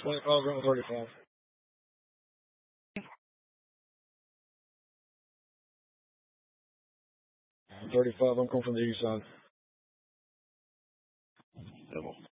25, going 35. 35, I'm coming from the east side. Double.